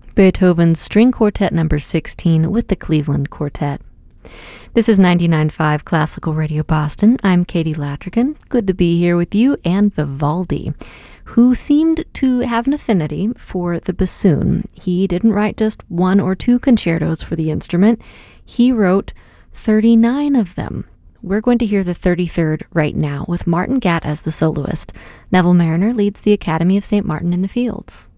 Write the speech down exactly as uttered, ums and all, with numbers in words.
Beethoven's String Quartet number sixteen with the Cleveland Quartet. This is ninety-nine point five Classical Radio Boston. I'm Katie Latrigan. Good to be here with you and Vivaldi, who seemed to have an affinity for the bassoon. He didn't write just one or two concertos for the instrument. He wrote thirty-nine of them. We're going to hear the thirty-third right now with Martin Gatt as the soloist. Neville Marriner leads the Academy of Saint Martin in the Fields.